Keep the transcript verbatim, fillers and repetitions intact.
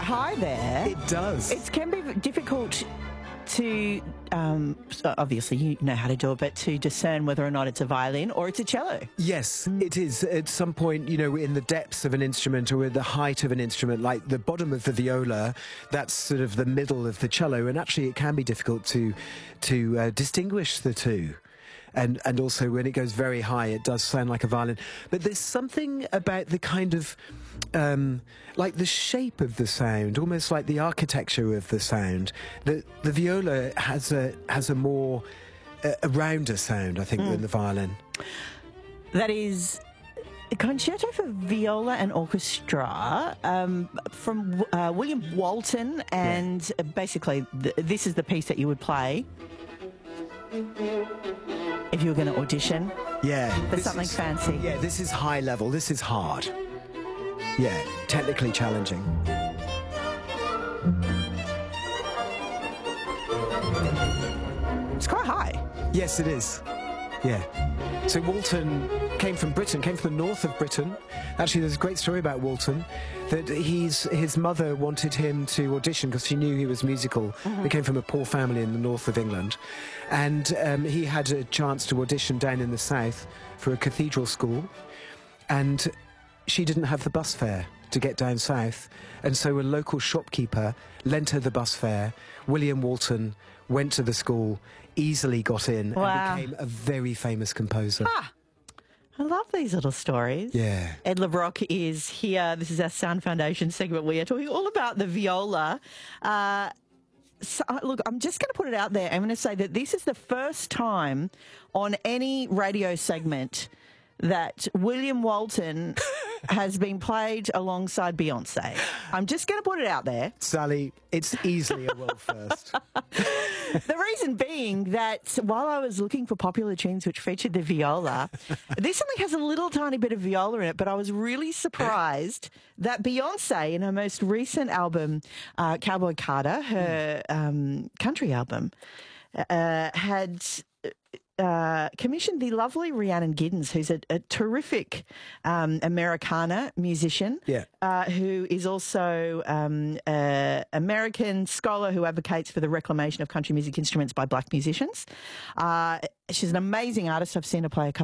high there. It does. It can be difficult to, um, obviously you know how to do it, but to discern whether or not it's a violin or it's a cello. Yes, it is. At some point, you know, in the depths of an instrument or at the height of an instrument, like the bottom of the viola, that's sort of the middle of the cello, and actually it can be difficult to to uh, distinguish the two. And and also when it goes very high, it does sound like a violin. But there's something about the kind of, um, like the shape of the sound, almost like the architecture of the sound. The the viola has a has a more uh, a rounder sound, I think, mm. than the violin. That is a Concerto for Viola and Orchestra um, from uh, William Walton, and yeah. basically th this is the piece that you would play if you were going to audition. Yeah. For something is, fancy. Yeah, this is high level. This is hard. Yeah, technically challenging. It's quite high. Yes, it is. Yeah. So Walton came from Britain, came from the north of Britain. Actually, there's a great story about Walton, that he's, his mother wanted him to audition because she knew he was musical. Mm-hmm. He came from a poor family in the north of England. And um, he had a chance to audition down in the south for a cathedral school. And she didn't have the bus fare to get down south. And so a local shopkeeper lent her the bus fare. William Walton went to the school, easily got in, wow. and became a very famous composer. Ah, I love these little stories. Yeah. Ed Le Brocq is here. This is our Sound Foundation segment. We are talking all about the viola. Uh, so, look, I'm just going to put it out there. I'm going to say that this is the first time on any radio segment that William Walton has been played alongside Beyonce. I'm just going to put it out there. Sally, it's easily a world first. The reason being that while I was looking for popular tunes which featured the viola, this only has a little tiny bit of viola in it, but I was really surprised that Beyonce, in her most recent album, uh, Cowboy Carter, her um, country album, uh, had... Uh, commissioned the lovely Rhiannon Giddens, who's a, a terrific um, Americana musician, yeah. uh, who is also um, an American scholar who advocates for the reclamation of country music instruments by black musicians. Uh, she's an amazing artist. I've seen her play a couple